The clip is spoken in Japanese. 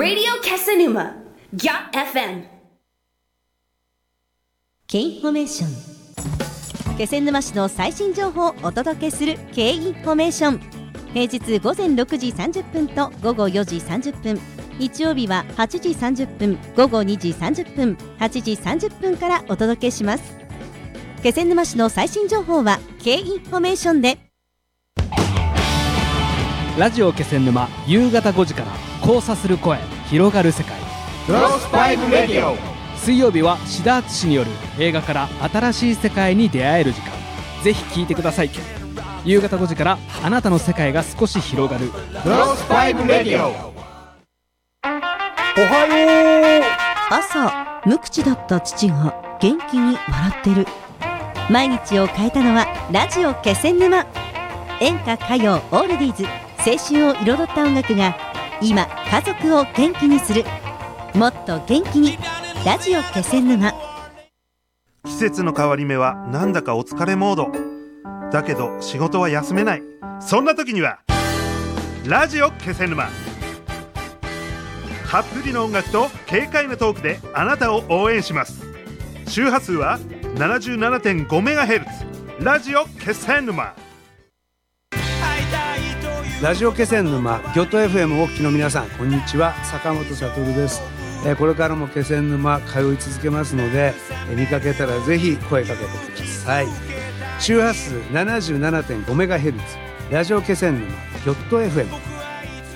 Radio Casanuma. FM。 Kインフォメーション、気仙沼市の最新情報をお届けする K インフォメーション。平日午前6時30分と午後4時30分、日曜日は8時30分、午後2時30分、8時30分からお届けします。気仙沼市の最新情報は K インフォメーションで。 ラジオ気仙沼夕方5時から交差する声、広がる世界。 クロスファイブレディオ。 水曜日は志田敦による映画から新しい世界に出会える時間。ぜひ聞いてください。夕方5時からあなたの世界が少し広がるクロスファイブレディオ。 おはよう。 朝無口だった父が元気に笑ってる。毎日を変えたのはラジオ気仙沼。演歌歌謡オールディーズ、青春を彩った音楽が今家族を元気にする。もっと元気にラジオ気仙沼。 季節の変わり目はなんだかお疲れモードだけど仕事は休めない。そんな時にはラジオ気仙沼。たっぷりの音楽と軽快なトークであなたを応援します。周波数は 77.5MHz。 ラジオ気仙沼。 ラジオ気仙沼京都 FM をお聞きの皆さん、こんにちは。坂本悟です。これからも気仙沼通い続けますので、見かけたらぜひ声かけてください。周波数 77.5MHz ラジオ気仙沼京都 FM。